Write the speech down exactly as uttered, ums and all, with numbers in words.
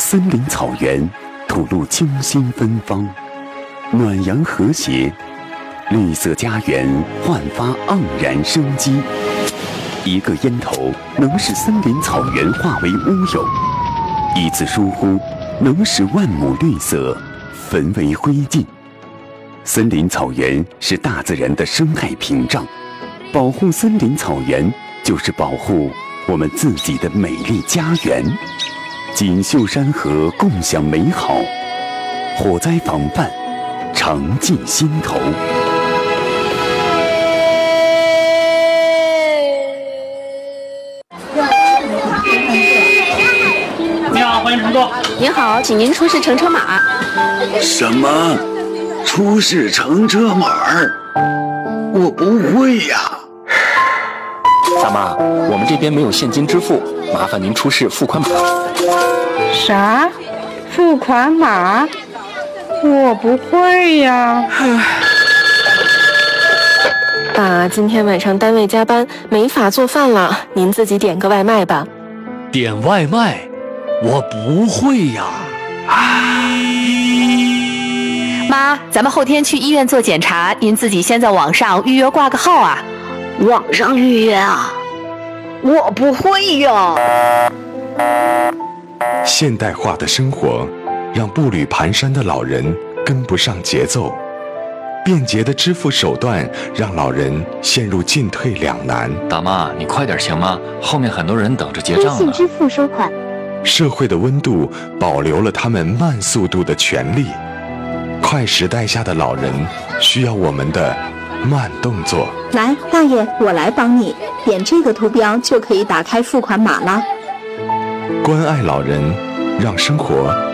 森林草原，吐露清新芬芳，暖阳和谐，绿色家园焕发盎然生机。一个烟头能使森林草原化为乌有，一次疏忽能使万亩绿色焚为灰烬。森林草原是大自然的生态屏障，保护森林草原就是保护我们自己的美丽家园。锦绣山河共享美好，火灾防范常记心头。 你好，欢迎乘坐。 您好，请您出示乘车码。 什么？出示乘车码？我不会呀。 大妈，我们这边没有现金支付，麻烦您出示付款码。 啥？付款码？我不会呀。 爸，今天晚上单位加班，没法做饭了，您自己点个外卖吧。 点外卖？我不会呀。 妈，咱们后天去医院做检查，您自己先在网上预约挂个号啊。 网上预约啊？我不会呀。 现代化的生活让步履蹒跚的老人跟不上节奏，便捷的支付手段让老人陷入进退两难。 大妈，你快点行吗？后面很多人等着结账呢。 微信支付收款。 社会的温度保留了他们慢速度的权利，快时代下的老人需要我们的慢动作。 来，大爷，我来帮你，点这个图标就可以打开付款码了。 关爱老人，让生活